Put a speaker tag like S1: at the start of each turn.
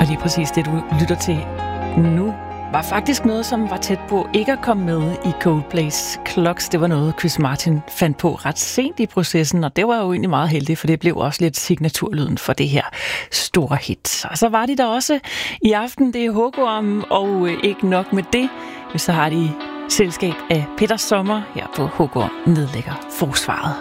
S1: lige præcis det, du lytter til nu, var faktisk noget, som var tæt på ikke at komme med i Coldplays Clocks. Det var noget, Chris Martin fandt på ret sent i processen, og det var jo egentlig meget heldigt, for det blev også lidt signaturlyden for det her store hit. Og så var de der også i aften, det er Hugorm, og ikke nok med det, så har de selskab af Peter Sommer her på Hugorm nedlægger forsvaret.